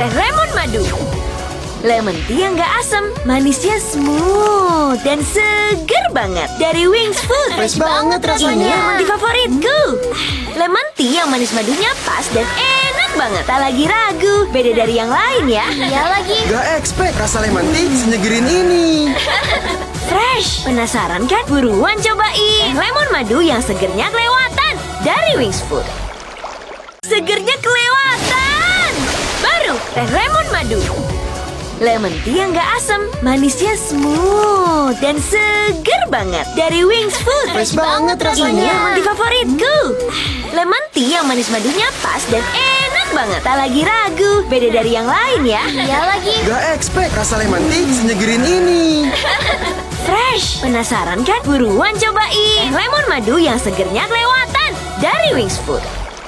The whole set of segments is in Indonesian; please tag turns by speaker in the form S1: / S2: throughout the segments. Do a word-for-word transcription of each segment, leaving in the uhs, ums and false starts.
S1: teh lemon madu. Lemon tea yang gak asam, manisnya smooth dan seger banget. Dari Wings Food.
S2: Fresh banget rasanya.
S1: Ini lemon tea favoritku. Lemon tea yang manis madunya pas dan enak banget. Tak lagi ragu, beda dari yang lain ya.
S2: Iya lagi.
S3: Gak expect rasa lemon tea senyegerin ini.
S1: Fresh, penasaran kan? Buruan cobain. Lemon madu yang segernya kelewatan. Dari Wings Food. Segernya kelewatan. Baru teh lemon madu. Lemon tea yang gak asam, manisnya smooth dan seger banget. Dari Wings Food.
S2: Fresh banget rasanya.
S1: Ini lemon tea favoritku. Lemon tea yang manis madunya pas dan enak banget. Tak lagi ragu, beda dari yang lain ya.
S2: Iya lagi.
S3: Gak expect rasa lemon tea senyegerin ini.
S1: Fresh, penasaran kan? Buruan cobain. Lemon madu yang segernya kelewatan. Dari Wings Food.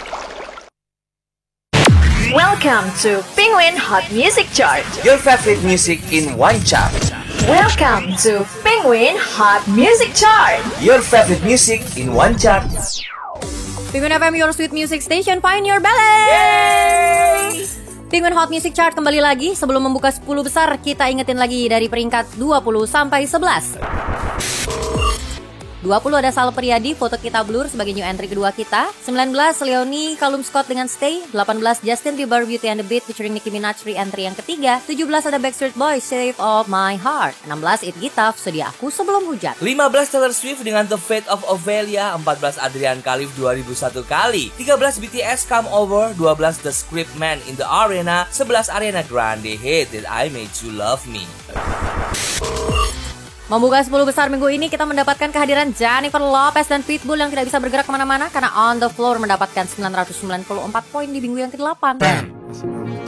S4: Welcome to Penguin Hot Music Chart.
S5: Your favorite music in one chart.
S4: Welcome to Penguin Hot Music Chart.
S5: Your favorite music in one chart.
S6: Penguin F M, your sweet music station, find your balance. Penguin Hot Music Chart kembali lagi. Sebelum membuka sepuluh besar, kita ingetin lagi dari peringkat dua puluh sampai sebelas. dua puluh ada Sal Priadi, Foto Kita Blur sebagai new entry kedua kita. sembilan belas Leonie Callum Scott dengan Stay. delapan belas Justin Bieber, Beauty and the Beat featuring Nicki Minaj, re-entry yang ketiga. tujuh belas ada Backstreet Boys, Shape of My Heart. enam belas It Gitaf, Sedia Aku Sebelum Hujan.
S5: lima belas Taylor Swift dengan The Fate of Ophelia. Empat belas Adrian Khalif dua ribu satu kali. tiga belas B T S Come Over. dua belas The Script Man in the Arena. sebelas Ariana Grande Hate That I Made You Love Me.
S6: Membuka sepuluh besar minggu ini, kita mendapatkan kehadiran Jennifer Lopez dan Pitbull yang tidak bisa bergerak kemana-mana karena On The Floor mendapatkan sembilan ratus sembilan puluh empat poin di minggu yang kedelapan.